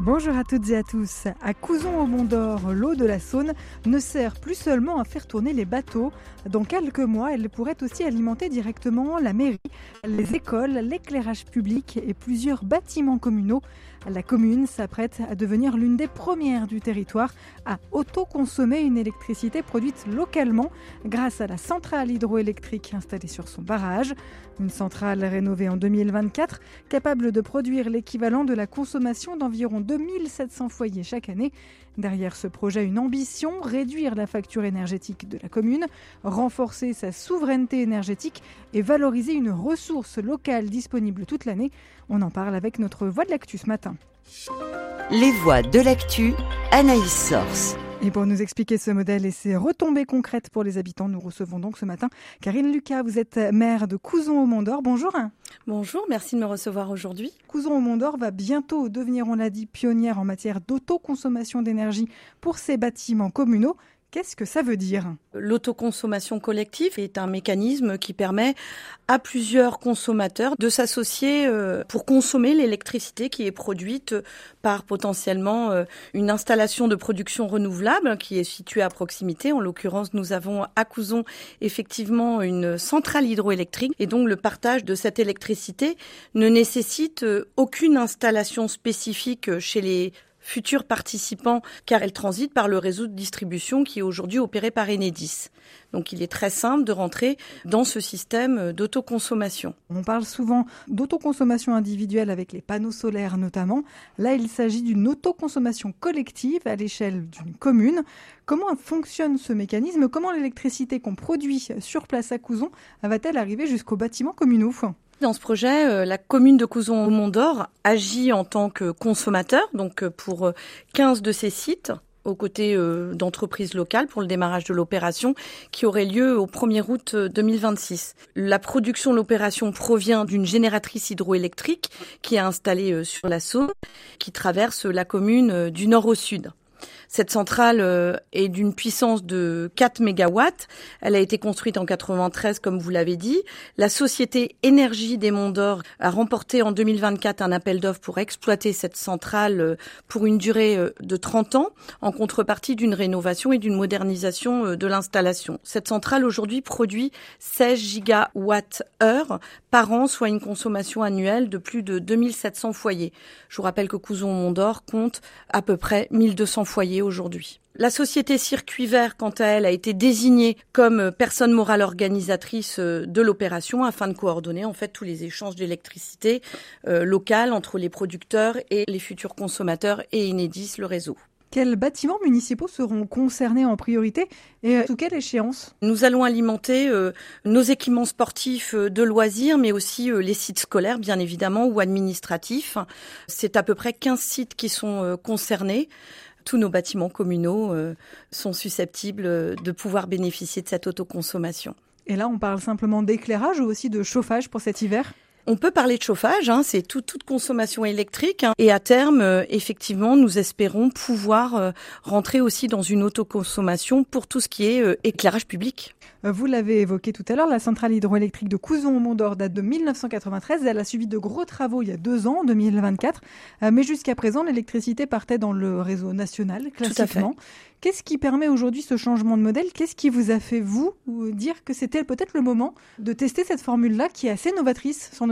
Bonjour à toutes et à tous. À Couzon-au-Mont-d'Or, l'eau de la Saône ne sert plus seulement à faire tourner les bateaux. Dans quelques mois, elle pourrait aussi alimenter directement la mairie, les écoles, l'éclairage public et plusieurs bâtiments communaux. La commune s'apprête à devenir l'une des premières du territoire à autoconsommer une électricité produite localement grâce à la centrale hydroélectrique installée sur son barrage. Une centrale rénovée en 2024, capable de produire l'équivalent de la consommation d'environ 2700 foyers chaque année. Derrière ce projet, une ambition, réduire la facture énergétique de la commune, renforcer sa souveraineté énergétique et valoriser une ressource locale disponible toute l'année. On en parle avec notre voix de l'actu ce matin. Les voix de l'actu, Anaïs Sors. Et pour nous expliquer ce modèle et ses retombées concrètes pour les habitants, nous recevons donc ce matin Karine Lucas. Vous êtes maire de Couzon-au-Mont-d'Or. Bonjour. Bonjour, merci de me recevoir aujourd'hui. Couzon-au-Mont-d'Or va bientôt devenir, on l'a dit, pionnière en matière d'autoconsommation d'énergie pour ses bâtiments communaux. Qu'est-ce que ça veut dire ? L'autoconsommation collective est un mécanisme qui permet à plusieurs consommateurs de s'associer pour consommer l'électricité qui est produite par potentiellement une installation de production renouvelable qui est située à proximité. En l'occurrence, nous avons à Couzon effectivement une centrale hydroélectrique et donc le partage de cette électricité ne nécessite aucune installation spécifique chez les futurs participants, car elle transite par le réseau de distribution qui est aujourd'hui opéré par Enedis. Donc il est très simple de rentrer dans ce système d'autoconsommation. On parle souvent d'autoconsommation individuelle avec les panneaux solaires notamment. Là, il s'agit d'une autoconsommation collective à l'échelle d'une commune. Comment fonctionne ce mécanisme ? Comment l'électricité qu'on produit sur place à Couzon va-t-elle arriver jusqu'aux bâtiments communaux ? Dans ce projet, la commune de Couzon-au-Mont-d'Or agit en tant que consommateur, donc pour 15 de ses sites, aux côtés d'entreprises locales pour le démarrage de l'opération qui aurait lieu au 1er août 2026. La production de l'opération provient d'une génératrice hydroélectrique qui est installée sur la Saône, qui traverse la commune du nord au sud. Cette centrale est d'une puissance de 4 mégawatts. Elle a été construite en 93, comme vous l'avez dit. La société Énergie des Monts d'Or a remporté en 2024 un appel d'offres pour exploiter cette centrale pour une durée de 30 ans, en contrepartie d'une rénovation et d'une modernisation de l'installation. Cette centrale aujourd'hui produit 16 gigawatts-heure par an, soit une consommation annuelle de plus de 2700 foyers. Je vous rappelle que Couzon-au-Mont-d'Or compte à peu près 1200 foyers aujourd'hui. La société Circuit Vert, quant à elle, a été désignée comme personne morale organisatrice de l'opération afin de coordonner en fait tous les échanges d'électricité locale entre les producteurs et les futurs consommateurs et Enedis, le réseau. Quels bâtiments municipaux seront concernés en priorité et sous quelle échéance ? Nous allons alimenter nos équipements sportifs de loisirs, mais aussi les sites scolaires, bien évidemment, ou administratifs. C'est à peu près 15 sites qui sont concernés. Tous nos bâtiments communaux sont susceptibles de pouvoir bénéficier de cette autoconsommation. Et là, on parle simplement d'éclairage ou aussi de chauffage pour cet hiver ? On peut parler de chauffage, c'est toute consommation électrique. Et à terme, effectivement, nous espérons pouvoir rentrer aussi dans une autoconsommation pour tout ce qui est éclairage public. Vous l'avez évoqué tout à l'heure, la centrale hydroélectrique de Couzon-au-Mont-d'Or date de 1993. Elle a subi de gros travaux il y a 2 ans, en 2024. Mais jusqu'à présent, l'électricité partait dans le réseau national, classiquement. Qu'est-ce qui permet aujourd'hui ce changement de modèle ? Qu'est-ce qui vous a fait, vous, dire que c'était peut-être le moment de tester cette formule-là qui est assez novatrice sur notre territoire ?